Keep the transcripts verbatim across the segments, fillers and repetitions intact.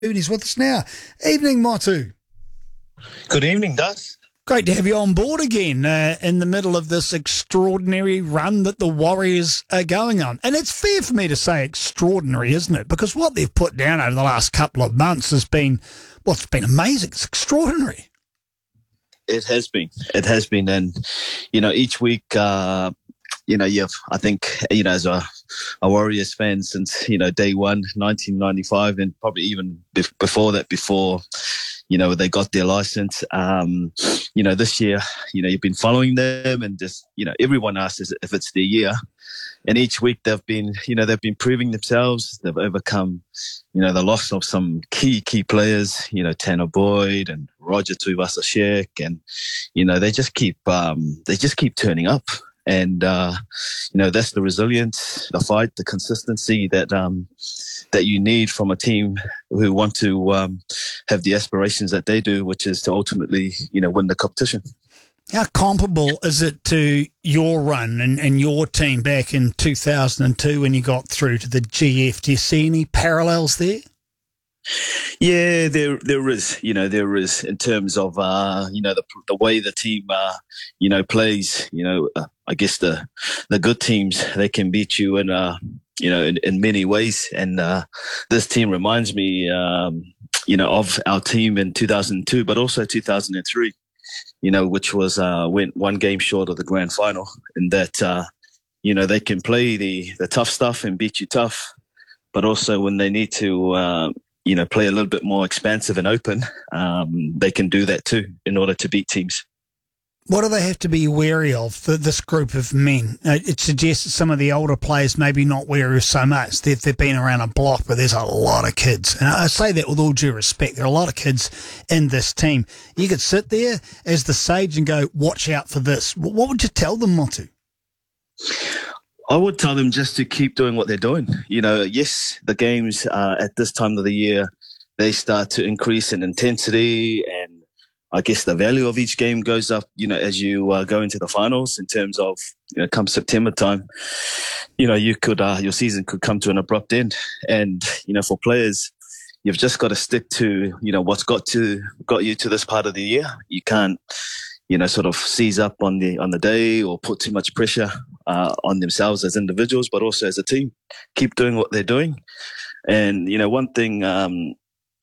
He's with us now. Evening, Motu. Good evening, Dust. Great to have you on board again uh, in the middle of this extraordinary run that the Warriors are going on. And it's fair for me to say extraordinary, isn't it? Because what they've put down over the last couple of months has been, well, it's been amazing. It's extraordinary. It has been. It has been. And, you know, each week, uh, you know, you've, I think, you know, as a, a Warriors fan since, you know, day one, nineteen ninety-five, and probably even be- before that, before, you know, they got their license. Um, you know, this year, you know, you've been following them and just, you know, everyone asks if it's their year. And each week they've been, you know, they've been proving themselves. They've overcome, you know, the loss of some key, key players, you know, Tanner Boyd and Roger Tuivasa-Sheck. And, you know, they just keep, um, they just keep turning up. And, uh, you know, that's the resilience, the fight, the consistency that, um, that you need from a team who want to, um, have the aspirations that they do, which is to ultimately, you know, win the competition. How comparable is it to your run and, and your team back in two thousand two when you got through to the G F? Do you see any parallels there? Yeah, there there is. You know, there is in terms of uh, you know the the way the team uh, you know plays. You know, uh, I guess the the good teams, they can beat you in uh you know in, in many ways. And uh, this team reminds me um, you know of our team in two thousand two, but also two thousand three. You know, which was uh, went one game short of the grand final. And that uh, you know they can play the the tough stuff and beat you tough, but also when they need to. Uh, you know, play a little bit more expansive and open, um, they can do that too in order to beat teams. What do they have to be wary of, for this group of men? Uh, it suggests that some of the older players maybe not wary so much. They've, they've been around a block, but there's a lot of kids. And I say that with all due respect. There are a lot of kids in this team. You could sit there as the sage and go, watch out for this. What would you tell them, Motu? I would tell them just to keep doing what they're doing. You know, yes, the games uh, at this time of the year, they start to increase in intensity, and I guess the value of each game goes up, you know, as you uh, go into the finals in terms of, you know, come September time, you know, you could, uh, your season could come to an abrupt end. And, you know, for players, you've just got to stick to, you know, what's got to, got you to this part of the year. You can't, you know, sort of seize up on the on the day or put too much pressure uh, on themselves as individuals, but also as a team. Keep doing what they're doing. And, you know, one thing, um,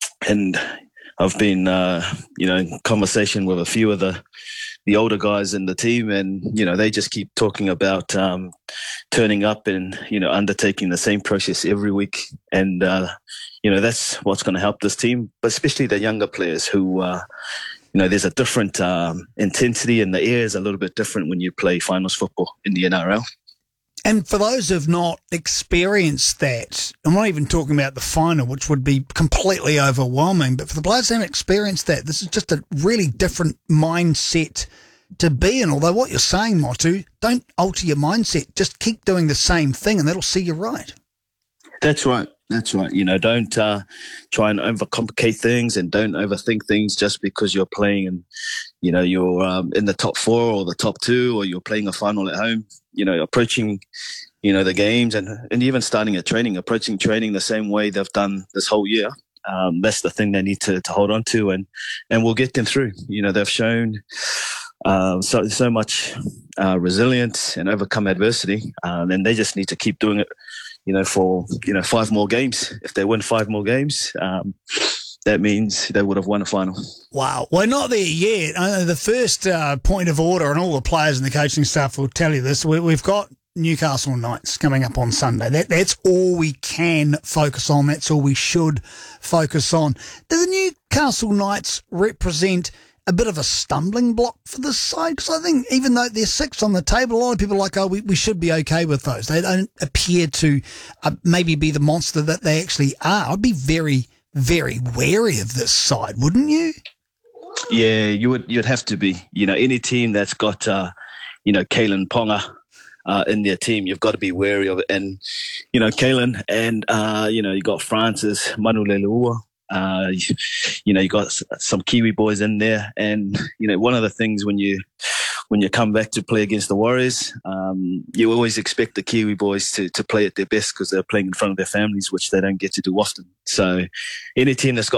and I've been, uh, you know, in conversation with a few of the, the older guys in the team, and, you know, they just keep talking about um, turning up and, you know, undertaking the same process every week. And, uh, you know, that's what's going to help this team, but especially the younger players who, uh, you know, there's a different um, intensity, and the air is a little bit different when you play finals football in the N R L. And for those who have not experienced that, I'm not even talking about the final, which would be completely overwhelming, but for the players who haven't experienced that, this is just a really different mindset to be in. Although what you're saying, Motu, don't alter your mindset. Just keep doing the same thing and that'll see you right. That's right. That's right. You know, don't uh, try and overcomplicate things, and don't overthink things just because you're playing and, you know, you're um, in the top four or the top two, or you're playing a final at home. You know, approaching, you know, the games and, and even starting at training, approaching training the same way they've done this whole year. Um, that's the thing they need to, to hold on to, and, and we'll get them through. You know, they've shown uh, so so much uh, resilience and overcome adversity, um, and they just need to keep doing it. You know, for, you know, five more games. If they win five more games, um, that means they would have won a final. Wow. We're not there yet. Uh, the first uh, point of order, and all the players and the coaching staff will tell you this, we, we've got Newcastle Knights coming up on Sunday. That, that's all we can focus on. That's all we should focus on. Do the Newcastle Knights represent a bit of a stumbling block for this side? Because I think even though they're sixth on the table, a lot of people are like, oh, we, we should be okay with those. They don't appear to uh, maybe be the monster that they actually are. I'd be very, very wary of this side, wouldn't you? Yeah, you would. You'd have to be. You know, any team that's got, uh, you know, Kalen Ponga uh, in their team, you've got to be wary of it. And, you know, Kalen and, uh, you know, you got Francis Manulelua. Uh, you, you know, you got some Kiwi boys in there, and you know, one of the things when you when you come back to play against the Warriors, um, you always expect the Kiwi boys to, to play at their best because they're playing in front of their families, which they don't get to do often. So any team that's got